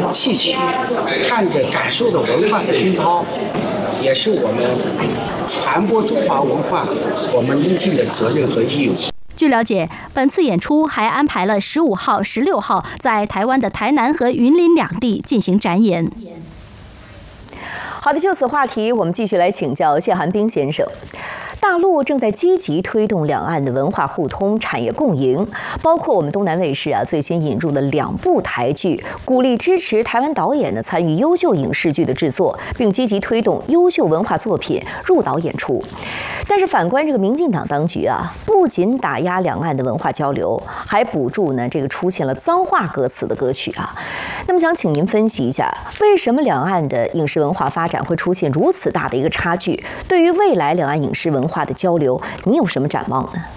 汲取、看着、感受的文化的熏陶，也是我们传播中华文化我们应尽的责任和义务。 据了解，本次演出还安排了15号、16号在台湾的台南和云林两地进行展演。 好的，就此话题，我们继续来请教谢寒冰先生。大陆正在积极推动两岸的文化互通、产业共赢，包括我们东南卫视最新引入的2部台剧，鼓励支持台湾导演参与优秀影视剧的制作，并积极推动优秀文化作品入岛演出。但是反观这个民进党当局不仅打压两岸的文化交流，还补助这个出现了脏话歌词的歌曲那么想请您分析一下，为什么两岸的影视文化发展会出现如此大的一个差距？对于未来两岸影视文化的交流，你有什么展望呢？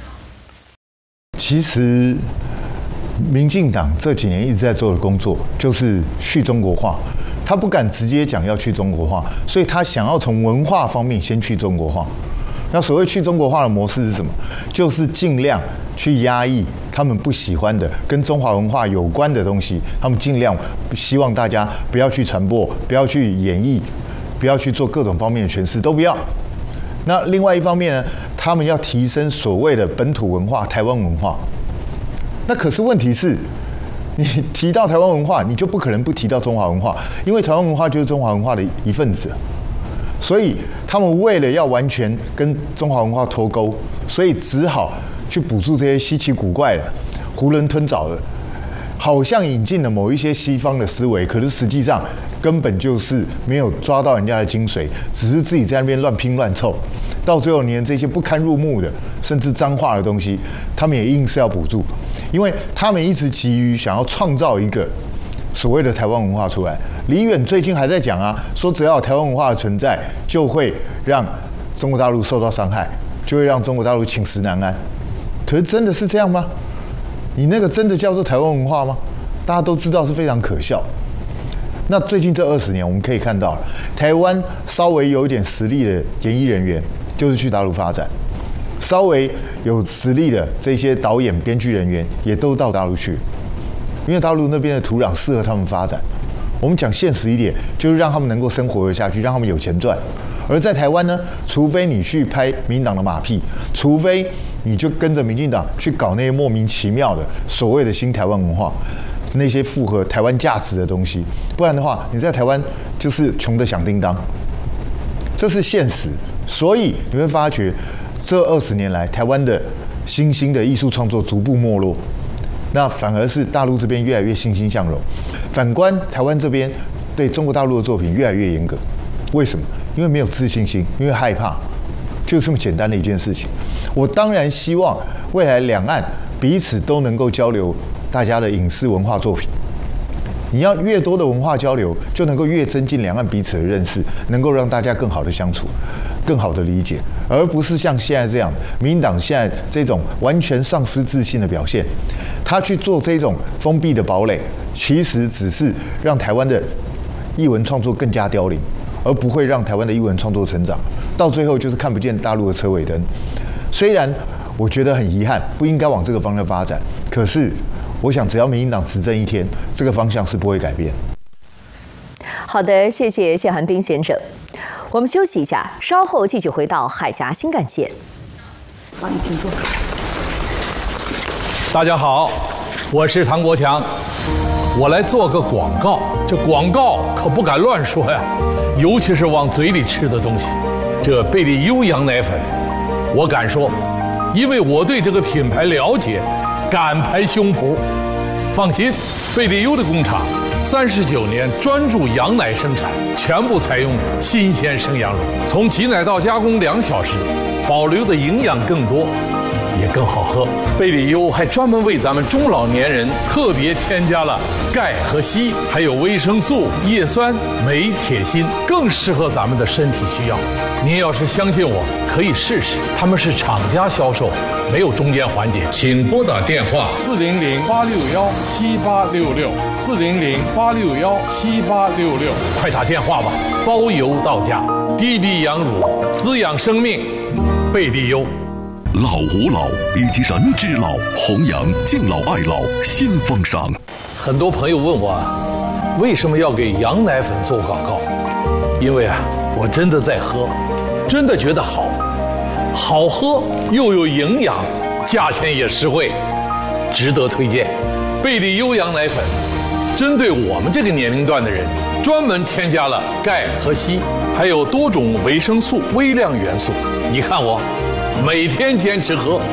其实，民进党这几年一直在做的工作就是去中国化，他不敢直接讲要去中国化，所以他想要从文化方面先去中国化。那所谓去中国化的模式是什么？就是尽量去压抑他们不喜欢的跟中华文化有关的东西，他们尽量希望大家不要去传播，不要去演绎，不要去做各种方面的诠释，都不要。那另外一方面呢，他们要提升所谓的本土文化、台湾文化。那可是问题是，你提到台湾文化，你就不可能不提到中华文化，因为台湾文化就是中华文化的一份子。所以他们为了要完全跟中华文化脱钩，所以只好去补助这些稀奇古怪的、囫囵吞枣的，好像引进了某一些西方的思维，可是实际上根本就是没有抓到人家的精髓，只是自己在那边乱拼乱凑，到最后连这些不堪入目的，甚至脏话的东西，他们也硬是要补助，因为他们一直急于想要创造一个所谓的台湾文化出来。李远最近还在讲说只要有台湾文化的存在，就会让中国大陆受到伤害，就会让中国大陆寝食难安。可是真的是这样吗？你那个真的叫做台湾文化吗？大家都知道是非常可笑。那最近这20年，我们可以看到，台湾稍微有一点实力的演艺人员，就是去大陆发展；稍微有实力的这些导演、编剧人员，也都到大陆去，因为大陆那边的土壤适合他们发展。我们讲现实一点，就是让他们能够生活得下去，让他们有钱赚。而在台湾呢，除非你去拍民进党的马屁，除非你就跟着民进党去搞那些莫名其妙的所谓的新台湾文化，那些符合台湾价值的东西，不然的话，你在台湾就是穷得响叮当，这是现实。所以你会发觉，这20年来，台湾的新兴的艺术创作逐步没落，那反而是大陆这边越来越欣欣向荣。反观台湾这边对中国大陆的作品越来越严格，为什么？因为没有自信心，因为害怕，就这么简单的一件事情。我当然希望未来两岸彼此都能够交流大家的影视文化作品。你要越多的文化交流，就能够越增进两岸彼此的认识，能够让大家更好的相处，更好的理解，而不是像现在这样，民进党现在这种完全丧失自信的表现，他去做这种封闭的堡垒，其实只是让台湾的艺文创作更加凋零，而不会让台湾的艺文创作成长，到最后就是看不见大陆的车尾灯。虽然我觉得很遗憾，不应该往这个方向发展，可是我想只要民进党执政一天，这个方向是不会改变。 好的，谢谢谢寒冰先生。我们休息一下，稍后继续回到海峡新干线。好，你请坐。 大家好，我是唐国强，我来做个广告。这广告可不敢乱说呀，尤其是往嘴里吃的东西。这贝利优羊奶粉，我敢说，因为我对这个品牌了解，敢拍胸脯。放心，贝利优的工厂39年专注羊奶生产，全部采用新鲜生羊乳，从挤奶到加工2小时，保留的营养更多，也更好喝。贝利优还专门为咱们中老年人特别添加了钙和硒，还有维生素、叶酸、镁、铁、锌，更适合咱们的身体需要。您要是相信我，可以试试。他们是厂家销售，没有中间环节。请拨打电话400-861-7866，400-861-7866，快打电话吧，包邮到家。低比羊乳，滋养生命，贝利优。 老吾老以及人之老，弘扬敬老爱老新风尚。 很多朋友问我， 为什么要给羊奶粉做广告？因为啊，我真的在喝，真的觉得好，好喝又有营养，价钱也实惠，值得推荐。贝利优羊奶粉，针对我们这个年龄段的人，专门添加了钙和硒，还有多种维生素、微量元素。你看我，每天坚持喝。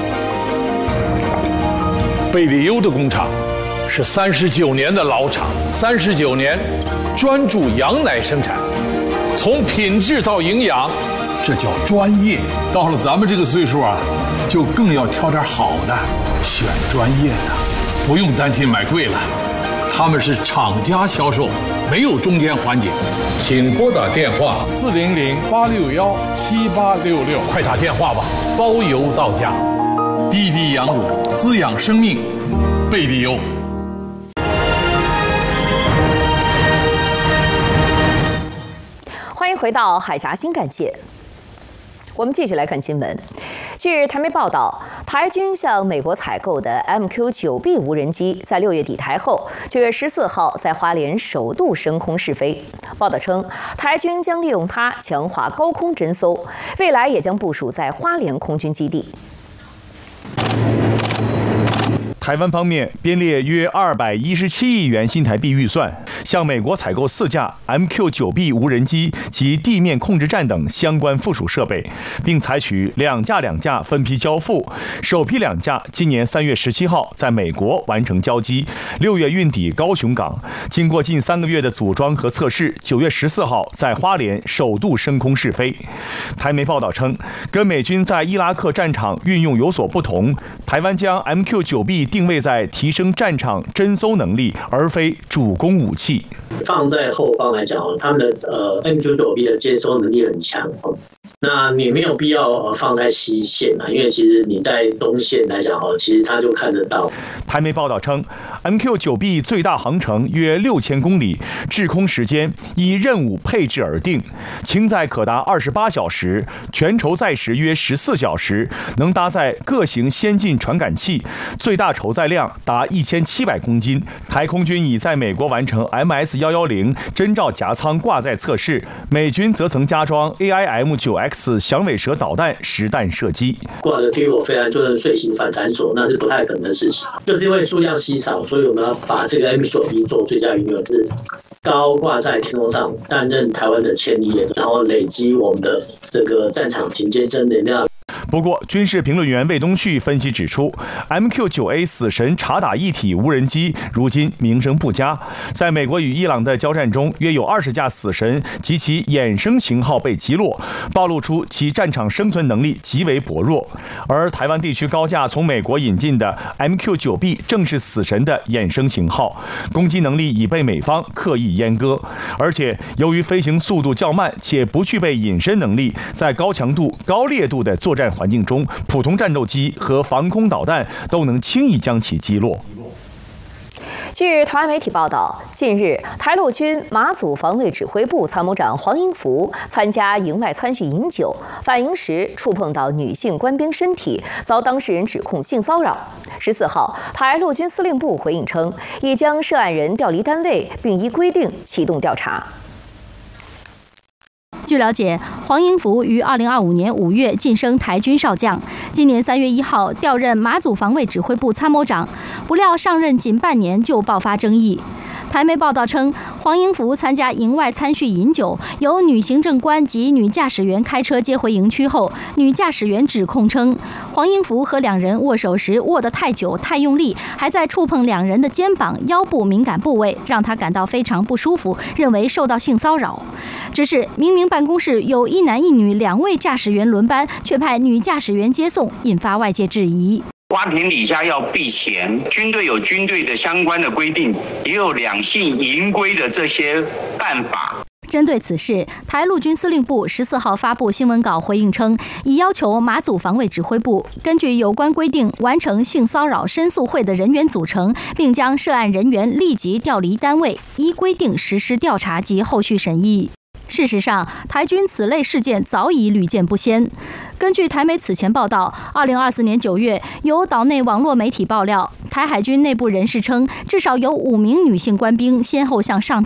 贝利优的工厂是39年的老厂，39年专注羊奶生产，从品质到营养，这叫专业。到了咱们这个岁数啊，就更要挑点好的，选专业的，不用担心买贵了。他们是厂家销售，没有中间环节。请拨打电话400-861-7866，快打电话吧，包邮到家。滴滴羊乳，滋养生命，贝利优。 欢迎回到海峡新干线。我们继续来看新闻。据台媒报道，台军向美国采购的 MQ-9B 无人机在6月底台后，9月14号在花莲首度升空试飞。报道称，台军将利用它强化高空侦搜，未来也将部署在花莲空军基地。 台湾方面编列约217亿元新台币预算，向美国采购4架 MQ-9B 无人机及地面控制站等相关附属设备，并采取2架分批交付。首批2架今年3月17号在美国完成交机，6月运抵高雄港，经过近3个月的组装和测试，9月14号在花莲首度升空试飞。台媒报道称，跟美军在伊拉克战场运用有所不同，台湾将 MQ-9B 定位在提升战场侦搜能力，而非主攻武器。 放在后方来讲，他们的MQ-9B 的接收能力很强，那你没有必要放在西线啊，因为其实你在东线来讲其实它就看得到。 台媒报道称 ，MQ-9B 最大航程约6000公里，滞空时间依任务配置而定，轻载可达28小时，全筹载时约14小时，能搭载各型先进传感器，最大筹载量达1700公斤。台空军已在美国完成 MS-110侦照夹舱挂载测试，美军则曾加装 AIM-9X 响尾蛇导弹实弹射击。 挂的低火飞弹就是遂行反弹索，那是不太可能的事情。就是因为数量稀少，所以我们要把这个 MQ-9B 做最佳运用，是高挂在天空上，担任台湾的前列，然后累积我们的这个战场警戒侦能量。 不过，军事评论员魏东旭分析指出 ，MQ-9A 死神察打一体无人机如今名声不佳，在美国与伊朗的交战中，约有20架死神及其衍生型号被击落，暴露出其战场生存能力极为薄弱。而台湾地区高价从美国引进的 MQ-9B 正是死神的衍生型号，攻击能力已被美方刻意阉割，而且由于飞行速度较慢且不具备隐身能力，在高强度、高烈度的作战环境中，普通战斗机和防空导弹都能轻易将其击落。 据台湾媒体报道，近日台陆军马祖防卫指挥部参谋长黄英福参加营外参叙饮酒，返营时触碰到女性官兵身体，遭当事人指控性骚扰。14号，台陆军司令部回应称，已将涉案人调离单位，并依规定启动调查。 据了解，黄英福于2025年5月晋升台军少将，今年3月1号调任马祖防卫指挥部参谋长，不料上任仅半年就爆发争议。台媒报道称，黄英福参加营外参叙饮酒，由女行政官及女驾驶员开车接回营区后，女驾驶员指控称，黄英福和两人握手时握得太久、太用力，还在触碰两人的肩膀、腰部敏感部位，让他感到非常不舒服，认为受到性骚扰。只是明明办公室有1男1女2位驾驶员轮班，却派女驾驶员接送，引发外界质疑。 花田底下要避嫌，军队有军队的相关的规定，也有两性营规的这些办法。 针对此事，台陆军司令部14号发布新闻稿回应称，已要求马祖防卫指挥部根据有关规定完成性骚扰申诉会的人员组成，并将涉案人员立即调离单位，依规定实施调查及后续审议。事实上，台军此类事件早已屡见不鲜。根据台媒此前报道，2024年9月，有岛内网络媒体爆料，台海军内部人士称，至少有5名女性官兵先后向上级